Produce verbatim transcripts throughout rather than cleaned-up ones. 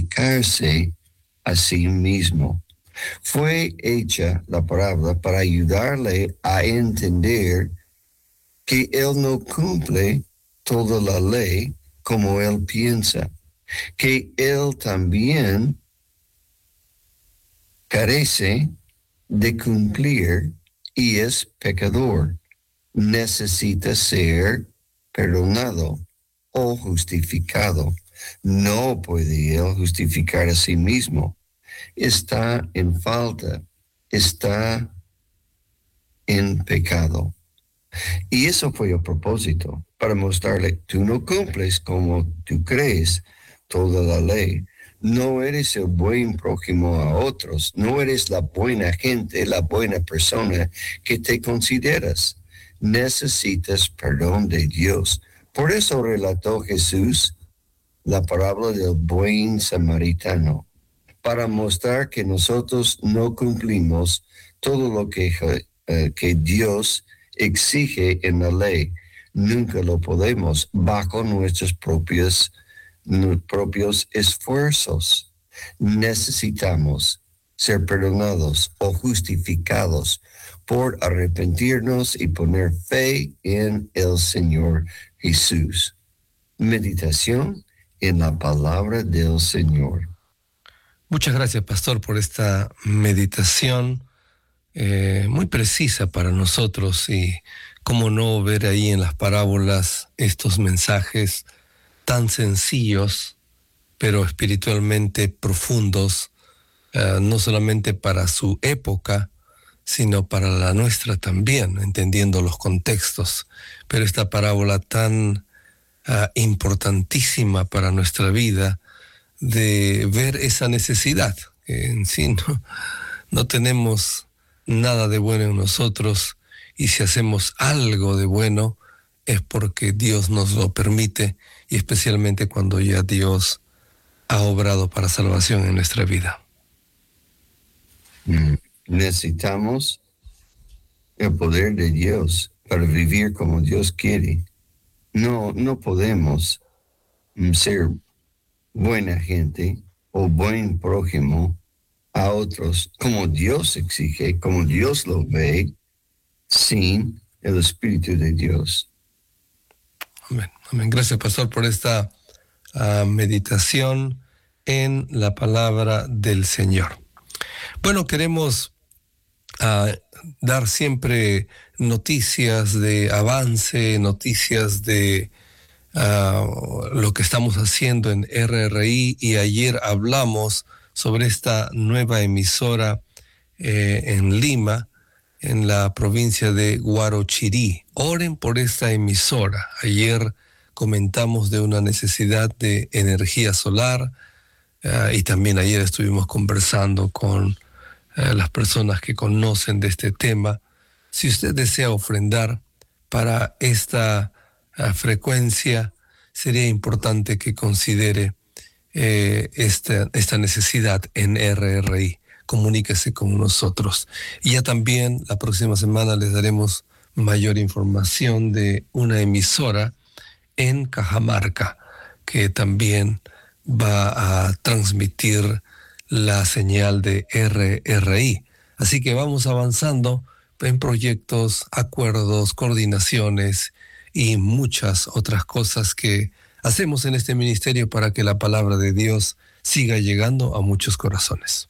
justificarse a sí mismo. Fue hecha la parábola para ayudarle a entender que él no cumple toda la ley como él piensa, que él también carece de cumplir y es pecador. Necesita ser perdonado o justificado. No puede él justificar a sí mismo. Está en falta, está en pecado. Y eso fue a propósito, para mostrarle, tú no cumples como tú crees toda la ley. No eres el buen prójimo a otros, no eres la buena gente, la buena persona que te consideras. Necesitas perdón de Dios. Por eso relató Jesús la parábola del buen samaritano, para mostrar que nosotros no cumplimos todo lo que, eh, que Dios exige en la ley. Nunca lo podemos bajo nuestros propios, propios esfuerzos. Necesitamos ser perdonados o justificados por arrepentirnos y poner fe en el Señor Jesús. Meditación en la palabra del Señor. Muchas gracias, Pastor, por esta meditación eh, muy precisa para nosotros, y cómo no ver ahí en las parábolas estos mensajes tan sencillos, pero espiritualmente profundos, eh, no solamente para su época, sino para la nuestra también, entendiendo los contextos. Pero esta parábola tan uh, importantísima para nuestra vida, de ver esa necesidad, que en sí no, no tenemos nada de bueno en nosotros, y si hacemos algo de bueno es porque Dios nos lo permite, y especialmente cuando ya Dios ha obrado para salvación en nuestra vida. Mm. Necesitamos el poder de Dios para vivir como Dios quiere. No, no podemos ser buena gente o buen prójimo a otros como Dios exige, como Dios lo ve, sin el Espíritu de Dios. Amén. Amén. Gracias, Pastor, por esta uh, meditación en la palabra del Señor. Bueno, queremos uh, dar siempre noticias de avance, noticias de Uh, lo que estamos haciendo en R R I, y ayer hablamos sobre esta nueva emisora eh, en Lima, en la provincia de Huarochirí. Oren por esta emisora. Ayer comentamos de una necesidad de energía solar, uh, y también ayer estuvimos conversando con uh, las personas que conocen de este tema. Si usted desea ofrendar para esta a frecuencia, sería importante que considere eh, esta, esta necesidad en R R I. Comuníquese con nosotros. Y ya también la próxima semana les daremos mayor información de una emisora en Cajamarca que también va a transmitir la señal de R R I. Así que vamos avanzando en proyectos, acuerdos, coordinaciones y muchas otras cosas que hacemos en este ministerio para que la palabra de Dios siga llegando a muchos corazones.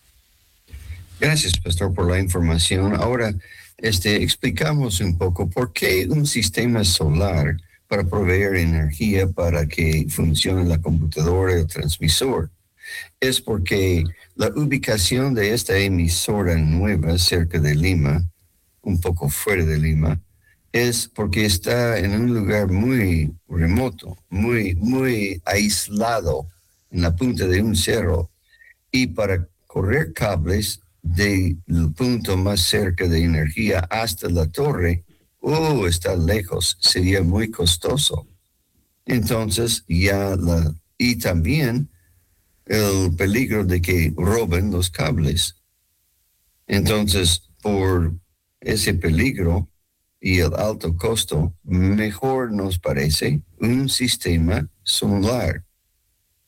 Gracias, Pastor, por la información. Ahora, este, explicamos un poco por qué un sistema solar para proveer energía para que funcione la computadora y el transmisor. Es porque la ubicación de esta emisora nueva cerca de Lima, un poco fuera de Lima, es porque está en un lugar muy remoto, muy, muy aislado, en la punta de un cerro. Y para correr cables del punto más cerca de energía hasta la torre, oh, está lejos, sería muy costoso. Entonces, ya la... Y también el peligro de que roben los cables. Entonces, por ese peligro y el alto costo, mejor nos parece un sistema solar.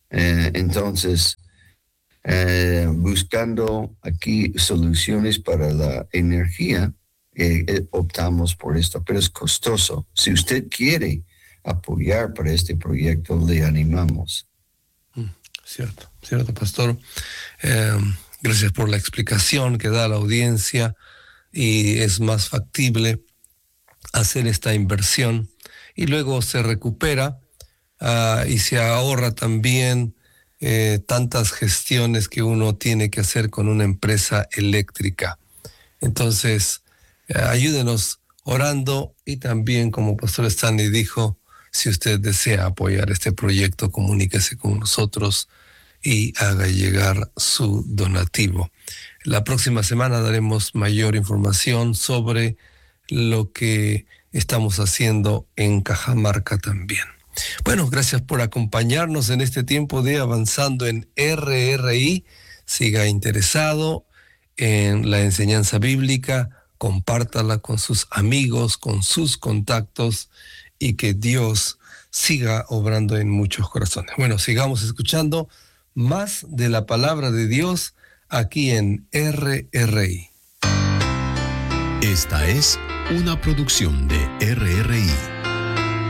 Eh, entonces, eh, buscando aquí soluciones para la energía, eh, eh, optamos por esto, pero es costoso. Si usted quiere apoyar para este proyecto, le animamos. Mm, cierto, cierto, pastor. Eh, gracias por la explicación que da a la audiencia, y es más factible hacer esta inversión y luego se recupera uh, y se ahorra también eh, tantas gestiones que uno tiene que hacer con una empresa eléctrica. Entonces, eh, ayúdenos orando, y también, como Pastor Stanley dijo, si usted desea apoyar este proyecto, comuníquese con nosotros y haga llegar su donativo. La próxima semana daremos mayor información sobre lo que estamos haciendo en Cajamarca también. Bueno, gracias por acompañarnos en este tiempo de Avanzando en R R I. Siga interesado en la enseñanza bíblica, compártala con sus amigos, con sus contactos, y que Dios siga obrando en muchos corazones. Bueno, sigamos escuchando más de la palabra de Dios aquí en R R I. Esta es una producción de R R I.